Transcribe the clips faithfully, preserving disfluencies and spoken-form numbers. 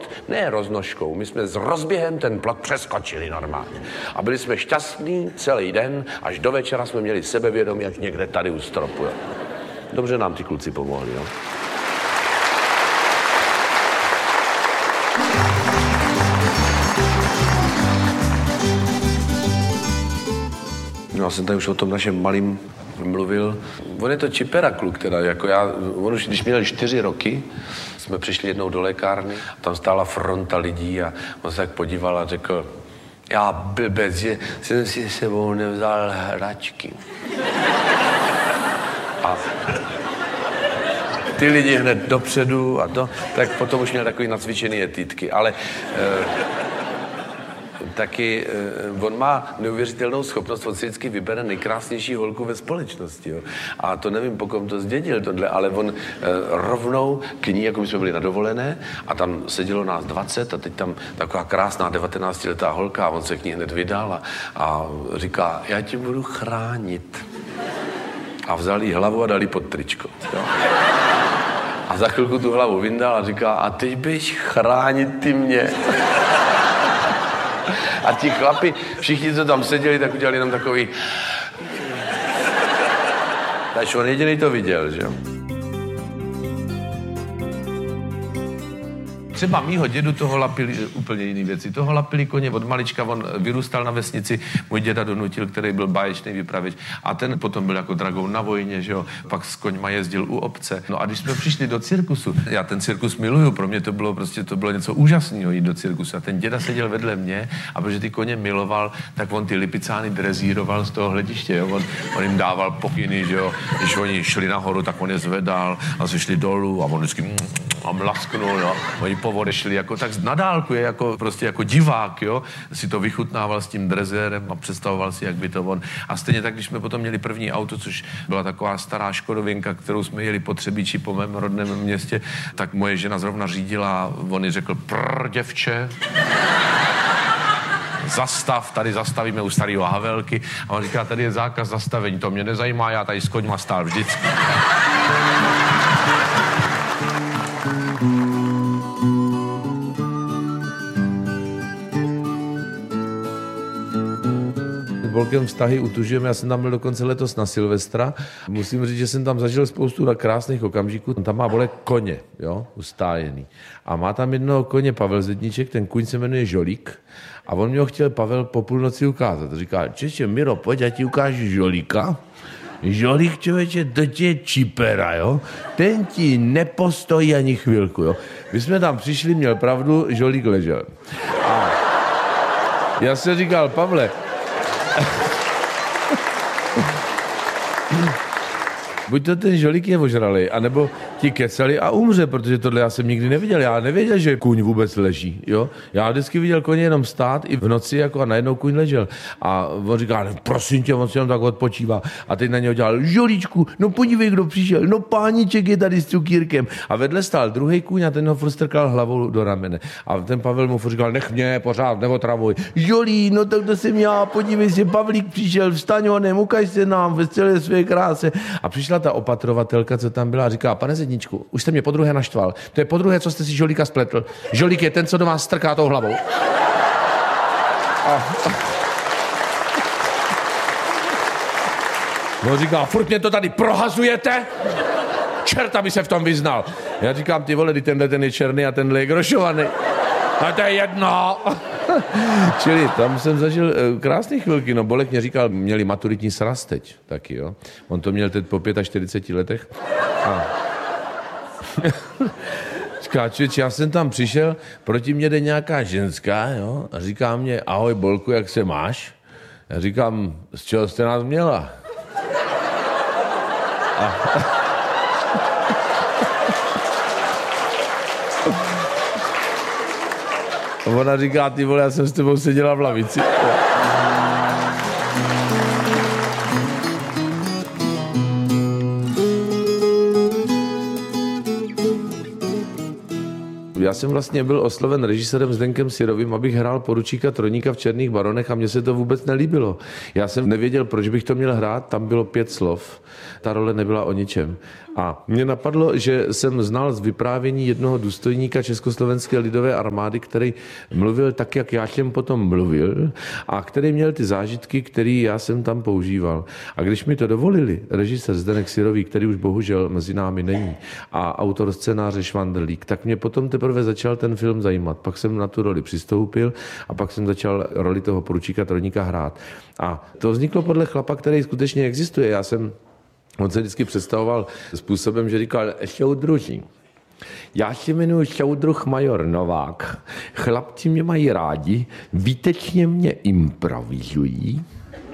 plot, ne roznožkou, my jsme s rozběhem ten plot přeskočili normálně. A byli jsme šťastní celý den, až do večera jsme měli sebevědomí, až někde tady u stropu. Dobře nám ty kluci pomohli, jo. No, já jsem tady už o tom našem malým mluvil. On je to čipera kluk teda, jako já, on už, když měl čtyři roky, jsme přišli jednou do lékárny, tam stála fronta lidí a on se tak podíval a řekl, já blbec, že jsem si sebou nevzal hračky. A ty lidi hned dopředu a to, tak potom už měl takový nacvičený etítky, ale eh, taky eh, on má neuvěřitelnou schopnost, on si vždycky vybere nejkrásnější holku ve společnosti, jo. A to nevím, po kom to zdědil tohle, ale on eh, rovnou k ní, jako my jsme byli na dovolené a tam sedělo nás dvacet a teď tam taková krásná devatenáctiletá holka a on se k ní hned vydal a, a říká, já tě budu chránit. A vzal jí hlavu a dal jí pod tričko, jo. A za chvilku tu hlavu vyndal a říká, a teď běž chránit ty mě. A ti chlapi, všichni, co tam seděli, tak udělali jenom takový... Takže on jediný to viděl, že jo. Třeba mýho dědu toho lapili úplně jiný věci. Toho lapili koně od malička, on vyrůstal na vesnici, můj děda donutil, který byl báječný vypravěč a ten potom byl jako dragoun na vojně, že jo, pak s koňma jezdil u obce. No a když jsme přišli do cirkusu, já ten cirkus miluju, pro mě to bylo prostě, to bylo něco úžasného jít do cirkusu a ten děda seděl vedle mě a protože ty koně miloval, tak on ty lipicány drezíroval z toho hlediště, jo, on, on jim dával pokyny, že jo, když oni šli nahoru, tak on je zvedal a se šli dolů a on vždycky mm, a mlasknul, jo, oni odešli jako tak na dálku, je jako prostě jako divák, jo, si to vychutnával s tím drezérem a představoval si, jak by to on. A stejně tak, když jsme potom měli první auto, což byla taková stará škodovinka, kterou jsme jeli po Třebíči, po mém rodném městě, tak moje žena zrovna řídila a on jí řekl, prr, děvče, zastav, tady zastavíme u starého Havelky. A on říká, tady je zákaz zastavení, to mě nezajímá, já tady s koňma stál vždycky. Bolkem vztahy utužujeme, já jsem tam byl dokonce letos na Silvestra. Musím říct, že jsem tam zažil spoustu krásných okamžiků. Tam má Bolek koně, jo, ustájený. A má tam jednoho koně Pavel Zedníček, ten kuň se jmenuje Žolík. A on mě ho chtěl Pavel po půlnoci ukázat. Říká, čeče, Miro, pojď, já ti ukážu Žolíka. Žolík, člověče, to ti je čipera, jo. Ten ti nepostojí ani chvilku, jo. My jsme tam přišli, měl pravdu, Žolík ležel. A já jsem říkal, Pavle, buď to ten Žolík je ožralej, anebo ti kecali a umře, protože tohle já jsem nikdy neviděl. Já nevěděl, že kůň vůbec leží, jo. Já vždycky viděl koně jenom stát i v noci, jako a najednou kůň ležel. A on říká, prosím tě, on si jenom tak odpočívá. A teď na něho dělal, Žolíčku, no podívej, kdo přišel, no páníček je tady s cukírkem. A vedle stál druhý kůň a ten ho furt strkal hlavou do ramene. A ten Pavel mu furt říkal, nech mě, pořád, neotravuj. Žolí, no tak to jsem já, podívej se, Pavlík přišel, vstaň honem, ukaž se nám ve celé své kráse. A přišla ta opatrovatelka, co tam byla, a říká, pane Zedníčku, už jste mě podruhé naštval. To je podruhé, co jste si Žolíka spletl. Žolík je ten, co do vás strká tou hlavou. A... No říká, furt mě to tady prohazujete? Čert, aby se v tom vyznal. Já říkám, ty vole, tenhle ten je černý a tenhle je grošovaný. A to je jedno. Čili tam jsem zažil krásné chvilky. No Bolek mě říkal, měli maturitní sraz teď taky, jo. On to měl teď po čtyřiceti pěti letech. A... Říká, člověč, já jsem tam přišel, proti mě jde nějaká ženská, jo, a říká mě, ahoj Bolku, jak se máš? Já říkám, z čeho jste nás měla? A... Ona říká, ty vole, já jsem s tebou seděla v lavici. Já jsem vlastně byl osloven režisérem Zdenkem Syrovým, abych hrál poručíka Troníka v Černých baronech a mně se to vůbec nelíbilo. Já jsem nevěděl, proč bych to měl hrát, tam bylo pět slov, ta role nebyla o ničem. A mě napadlo, že jsem znal z vyprávění jednoho důstojníka Československé lidové armády, který mluvil tak, jak já jsem potom mluvil a který měl ty zážitky, které já jsem tam používal. A když mi to dovolili, režisér Zdeněk Syrový, který už bohužel mezi námi není, a autor scénáře Švanderlík, tak mě potom teprve začal ten film zajímat. Pak jsem na tu roli přistoupil a pak jsem začal roli toho poručíka Trojníka hrát. A to vzniklo podle chlapa, který skutečně existuje. Já jsem On se vždycky představoval způsobem, že říkal, soudruží, já se jmenuji soudruh major Novák, chlapci mě mají rádi, výtečně mě improvizují,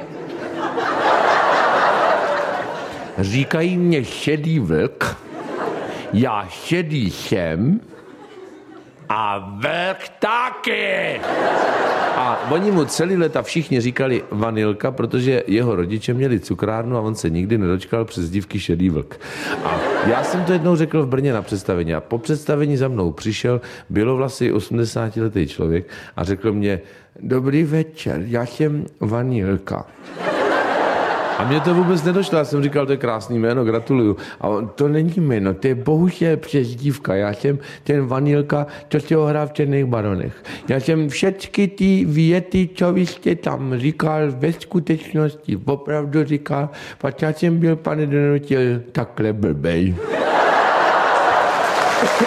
říkají mě šedý vlk, já šedý jsem a vlk taky. A oni mu celý leta všichni říkali Vanilka, protože jeho rodiče měli cukrárnu a on se nikdy nedočkal přezdívky Šedý vlk. A já jsem to jednou řekl v Brně na představení a po představení za mnou přišel bělovlasý osmdesátiletý člověk a řekl mě, dobrý večer, já jsem Vanilka. A mě to vůbec nedošlo, já jsem říkal, to je krásný jméno, gratuluju. A on, to není jméno, to je bohužel přezdívka. Já jsem ten Vanilka, co se ohrál v Černých baronech. Já jsem všechny ty věty, co vy jste tam říkal, ve skutečnosti opravdu říkal, pak já jsem byl, pane donutil, takhle blbej.